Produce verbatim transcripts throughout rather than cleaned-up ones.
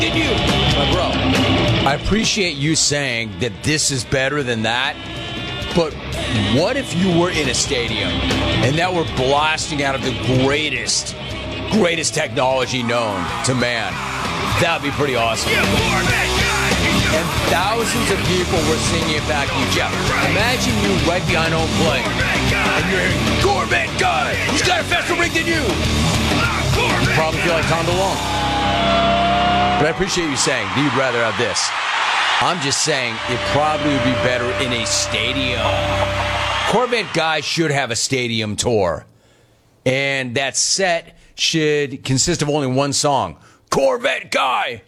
Did you? My bro, I appreciate you saying that this is better than that, but what if you were in a stadium and that were blasting out of the greatest, greatest technology known to man? That would be pretty awesome. And thousands of people were singing it back to you, Jeff. Imagine you right behind home plate, and you're hearing, Corvette guy, he's got a faster rig than you. You probably feel like Tom DeLonge. But I appreciate you saying that you'd rather have this. I'm just saying it probably would be better in a stadium. Corvette guy should have a stadium tour. And that set should consist of only one song. Corvette guy.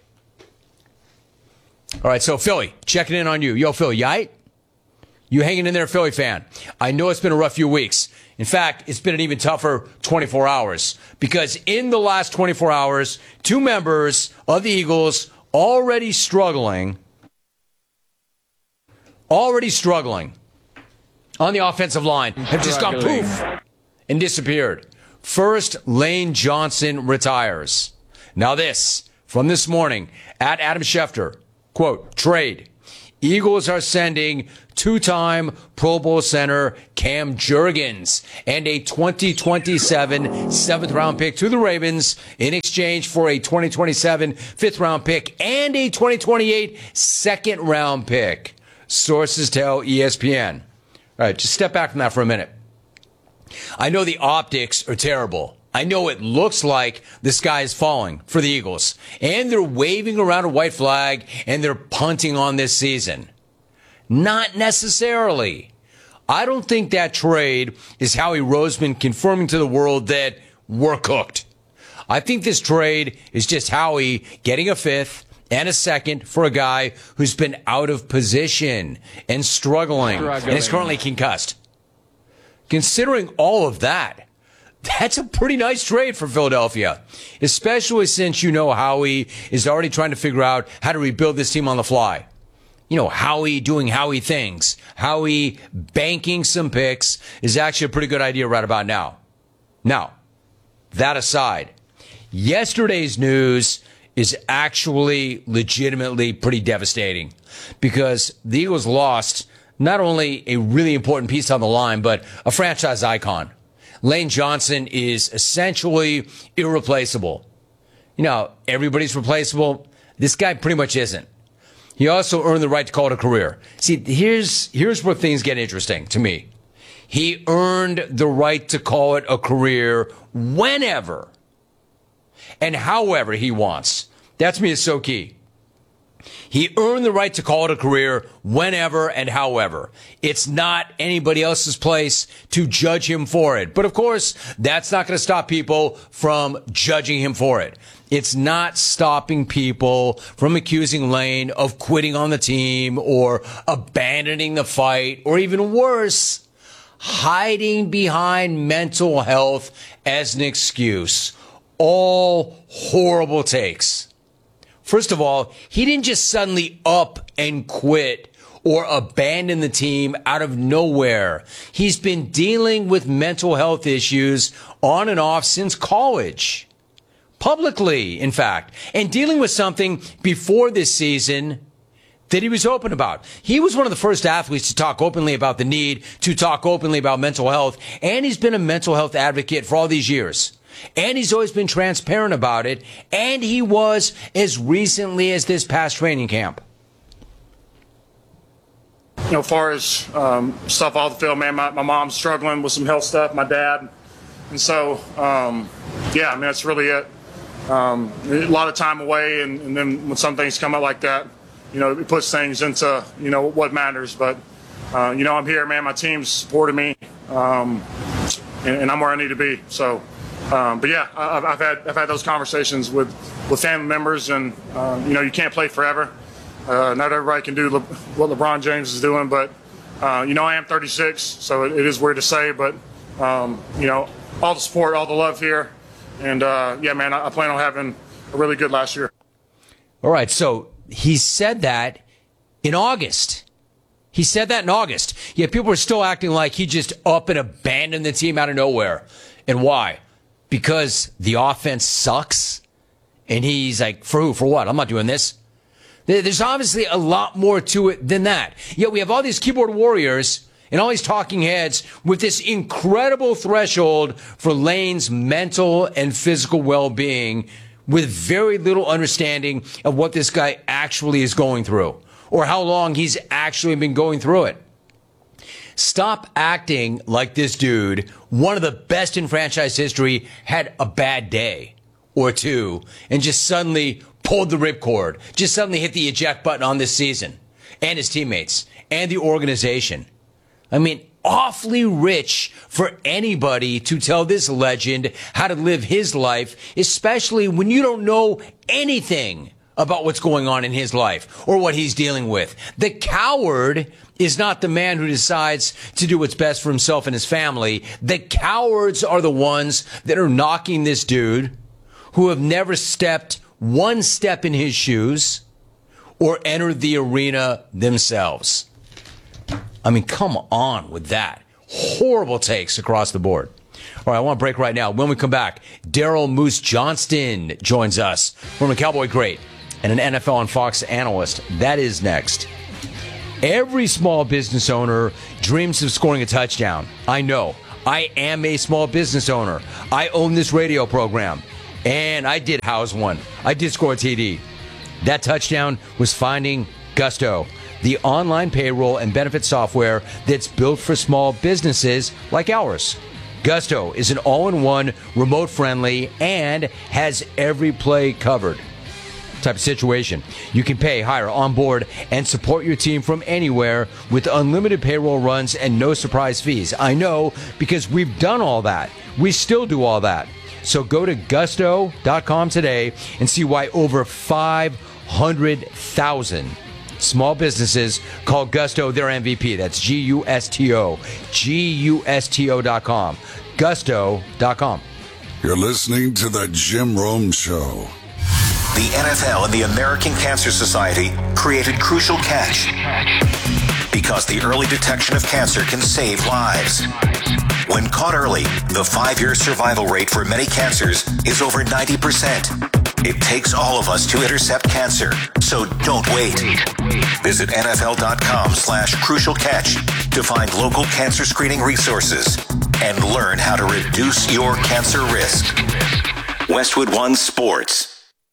All right, so Philly, checking in on you. Yo, Philly, you aight? You hanging in there, Philly fan? I know it's been a rough few weeks. In fact, it's been an even tougher twenty-four hours. Because in the last twenty-four hours, two members of the Eagles already struggling, already struggling on the offensive line have just gone poof and disappeared. First, Lane Johnson retires. Now this, from this morning, at Adam Schefter. Quote, trade. Eagles are sending two-time Pro Bowl center Cam Jurgens and a twenty twenty-seven seventh-round pick to the Ravens in exchange for a twenty twenty-seven fifth-round pick and a twenty twenty-eight second-round pick. Sources tell E S P N. All right, just step back from that for a minute. I know the optics are terrible. I know it looks like the sky is falling for the Eagles. And they're waving around a white flag and they're punting on this season. Not necessarily. I don't think that trade is Howie Roseman confirming to the world that we're cooked. I think this trade is just Howie getting a fifth and a second for a guy who's been out of position and struggling, struggling. and is currently concussed. Considering all of that, that's a pretty nice trade for Philadelphia, especially since you know Howie is already trying to figure out how to rebuild this team on the fly. You know, Howie doing Howie things. Howie banking some picks is actually a pretty good idea right about now. Now, that aside, yesterday's news is actually legitimately pretty devastating because the Eagles lost not only a really important piece on the line, but a franchise icon. Lane Johnson is essentially irreplaceable. You know, everybody's replaceable. This guy pretty much isn't. He also earned the right to call it a career. See, here's here's where things get interesting to me. He earned the right to call it a career whenever and however he wants. That to me is so key. He earned the right to call it a career whenever and however. It's not anybody else's place to judge him for it. But of course, that's not going to stop people from judging him for it. It's not stopping people from accusing Lane of quitting on the team or abandoning the fight or even worse, hiding behind mental health as an excuse. All horrible takes. First of all, he didn't just suddenly up and quit or abandon the team out of nowhere. He's been dealing with mental health issues on and off since college. Publicly, in fact. And dealing with something before this season that he was open about. He was one of the first athletes to talk openly about the need to talk openly about mental health. And he's been a mental health advocate for all these years. And he's always been transparent about it. And he was as recently as this past training camp. You know, as far as um, stuff off the field, man, my, my mom's struggling with some health stuff, my dad. And so, um, yeah, I mean, that's really it. Um, a lot of time away, and, and then when some things come up like that, you know, it puts things into, you know, what matters. But, uh, you know, I'm here, man. My team's supported me, um, and, and I'm where I need to be. So, um, but, yeah, I've, I've had I've had those conversations with, with family members, and, uh, you know, you can't play forever. Uh, not everybody can do Le- what LeBron James is doing, but, uh, you know, I am thirty-six, so it, it is weird to say, but, um, you know, all the support, all the love here. And, uh, yeah, man, I, I plan on having a really good last year. All right, so he said that in August. He said that in August. Yet people are still acting like he just up and abandoned the team out of nowhere. And why? Because the offense sucks And he's like, for who? For what? I'm not doing this. There's obviously a lot more to it than that. Yet we have all these keyboard warriors and all these talking heads with this incredible threshold for Lane's mental and physical well-being with very little understanding of what this guy actually is going through or how long he's actually been going through it. Stop acting like this dude, one of the best in franchise history, had a bad day or two and just suddenly pulled the ripcord, just suddenly hit the eject button on this season and his teammates and the organization. I mean, awfully rich for anybody to tell this legend how to live his life, especially when you don't know anything about what's going on in his life or what he's dealing with. The coward is not the man who decides to do what's best for himself and his family. The cowards are the ones that are knocking this dude who have never stepped one step in his shoes or entered the arena themselves. I mean, come on with that. Horrible takes across the board. All right, I want to break right now. When we come back, Daryl Moose Johnston joins us, former Cowboy great and an N F L on Fox analyst. That is next. Every small business owner dreams of scoring a touchdown. I know. I am a small business owner. I own this radio program. And I did house one. I did score a T D. That touchdown was finding Gusto, the online payroll and benefit software that's built for small businesses like ours. Gusto is an all-in-one, remote-friendly, and has every play covered type of situation. You can pay, hire, onboard, and support your team from anywhere with unlimited payroll runs and no surprise fees. I know because we've done all that. We still do all that. So go to gusto dot com today and see why over five hundred thousand small businesses call Gusto their M V P. That's G U S T O. G U S T O dot com. gusto dot com. You're listening to The Jim Rome Show. The N F L and the American Cancer Society created Crucial Catch because the early detection of cancer can save lives. When caught early, the five-year survival rate for many cancers is over ninety percent. It takes all of us to intercept cancer, so don't wait. Visit nfl.com slash crucial catch to find local cancer screening resources and learn how to reduce your cancer risk. Westwood One Sports.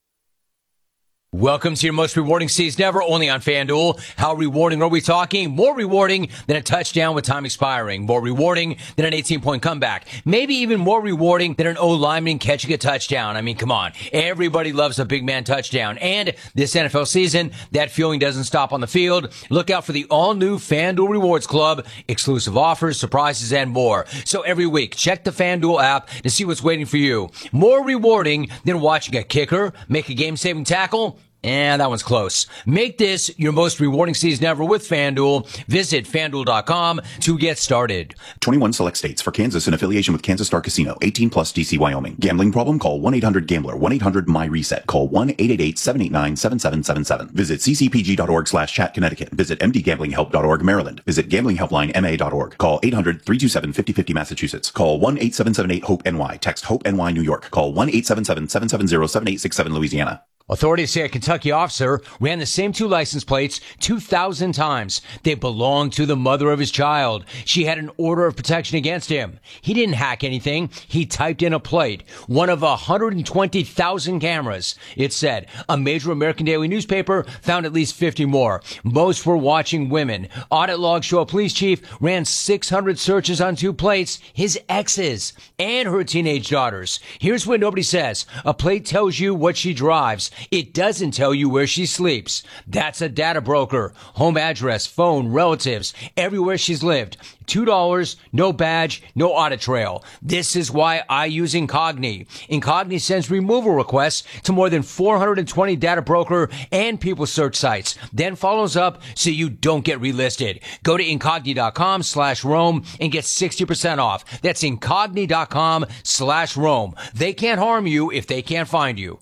Welcome to your most rewarding season ever, only on FanDuel. How rewarding are we talking? More rewarding than a touchdown with time expiring. More rewarding than an eighteen-point comeback. Maybe even more rewarding than an O-lineman catching a touchdown. I mean, come on. Everybody loves a big man touchdown. And this N F L season, that feeling doesn't stop on the field. Look out for the all-new FanDuel Rewards Club. Exclusive offers, surprises, and more. So every week, check the FanDuel app to see what's waiting for you. More rewarding than watching a kicker make a game-saving tackle. And that one's close. Make this your most rewarding season ever with FanDuel. Visit FanDuel dot com to get started. twenty-one select states. For Kansas in affiliation with Kansas Star Casino. eighteen plus D C Wyoming. Gambling problem? Call one eight hundred gambler. one eight hundred my reset. Call one eight eight eight seven eight nine seven seven seven seven. Visit ccpg.org slash chat Connecticut. Visit mdgamblinghelp dot org Maryland. Visit gamblinghelpline m a dot org. Call eight hundred three two seven five oh five oh Massachusetts. Call one eight seven seven eight hope N Y. Text HOPE N Y New York. Call one eight seven seven seven seven zero seven eight six seven Louisiana. Authorities say a Kentucky officer ran the same two license plates two thousand times. They belonged to the mother of his child. She had an order of protection against him. He didn't hack anything. He typed in a plate. One of one hundred twenty thousand cameras. It said a major American daily newspaper found at least fifty more. Most were watching women. Audit logs show a police chief ran six hundred searches on two plates, his exes and her teenage daughters. Here's what nobody says. A plate tells you what she drives. It doesn't tell you where she sleeps. That's a data broker. Home address, phone, relatives, everywhere she's lived. two dollars, no badge, no audit trail. This is why I use Incogni. Incogni sends removal requests to more than four hundred twenty data broker and people search sites, then follows up so you don't get relisted. Go to Incogni.com slash Rome and get sixty percent off. That's Incogni.com slash Rome. They can't harm you if they can't find you.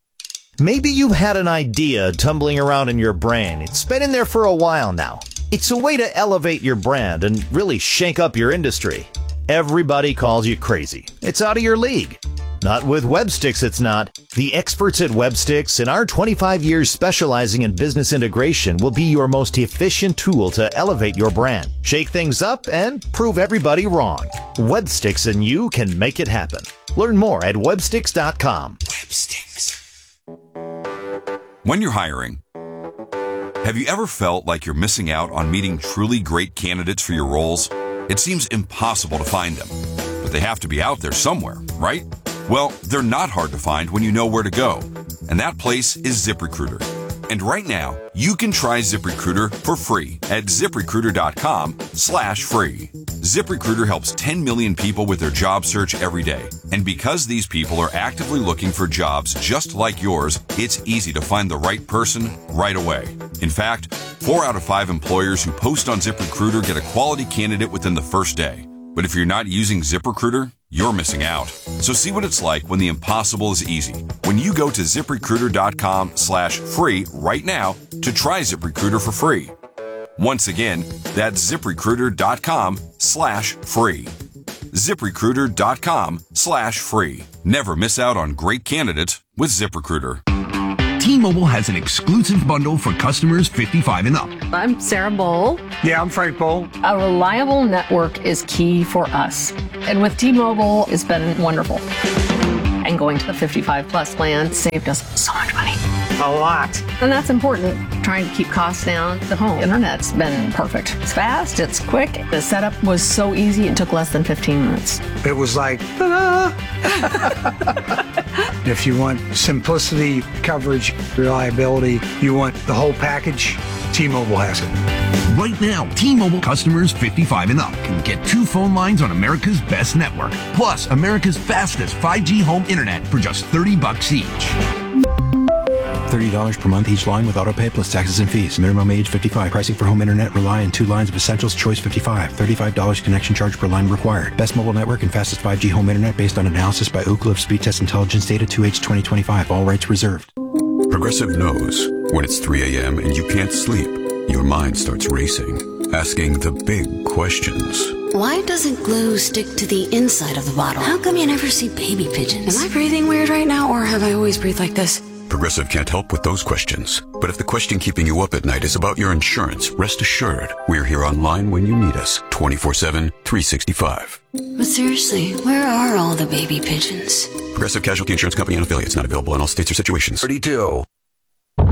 Maybe you've had an idea tumbling around in your brain. It's been in there for a while now. It's a way to elevate your brand and really shake up your industry. Everybody calls you crazy. It's out of your league. Not with Websticks, it's not. The experts at Websticks and our twenty-five years specializing in business integration will be your most efficient tool to elevate your brand, shake things up, and prove everybody wrong. Websticks and you can make it happen. Learn more at websticks dot com. Websticks. When you're hiring, have you ever felt like you're missing out on meeting truly great candidates for your roles? It seems impossible to find them, but they have to be out there somewhere, right? Well, they're not hard to find when you know where to go, and that place is ZipRecruiter. And right now, you can try ZipRecruiter for free at ZipRecruiter.com slash free. ZipRecruiter helps ten million people with their job search every day. And because these people are actively looking for jobs just like yours, it's easy to find the right person right away. In fact, four out of five employers who post on ZipRecruiter get a quality candidate within the first day. But if you're not using ZipRecruiter, you're missing out. So see what it's like when the impossible is easy. When you go to ZipRecruiter.com slash free right now to try ZipRecruiter for free. Once again, that's ZipRecruiter.com slash free. ZipRecruiter.com slash free. Never miss out on great candidates with ZipRecruiter. T-Mobile has an exclusive bundle for customers fifty-five and up. I'm Sarah Bowl. Yeah, I'm Frank Bowl. A reliable network is key for us. And with T-Mobile, it's been wonderful. And going to the fifty-five plus plan saved us so much money. A lot. And that's important. Trying to keep costs down. The home internet's been perfect. It's fast, it's quick. The setup was so easy, it took less than fifteen minutes. It was like, ta-da! If you want simplicity, coverage, reliability, you want the whole package, T-Mobile has it. Right now, T-Mobile customers fifty-five and up can get two phone lines on America's best network, plus America's fastest five G home internet for just thirty bucks each. thirty dollars per month each line with autopay plus taxes and fees. Minimum age fifty-five. Pricing for home internet rely on two lines of Essentials Choice fifty-five. thirty-five dollars connection charge per line required. Best mobile network and fastest five G home internet based on analysis by Ookla of Speed Test Intelligence Data two H twenty twenty-five. All rights reserved. Progressive knows when it's three a.m. and you can't sleep, your mind starts racing, asking the big questions. Why doesn't glue stick to the inside of the bottle? How come you never see baby pigeons? Am I breathing weird right now, or have I always breathed like this? Progressive can't help with those questions. But if the question keeping you up at night is about your insurance, rest assured, we're here online when you need us, twenty-four seven, three sixty-five. But seriously, where are all the baby pigeons? Progressive Casualty Insurance Company and affiliates, not available in all states or situations. thirty-two.